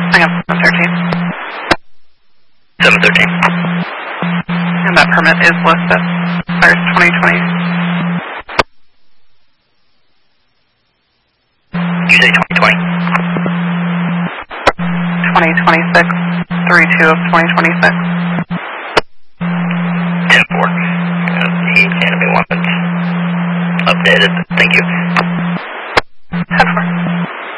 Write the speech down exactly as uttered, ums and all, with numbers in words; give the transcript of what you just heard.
Hang on, seven thirteen. seven thirteen. And that permit is listed. There's twenty twenty. You say twenty twenty? twenty twenty-six. three two of twenty twenty-six. ten four. Uh, he handed me one that's updated. Thank you.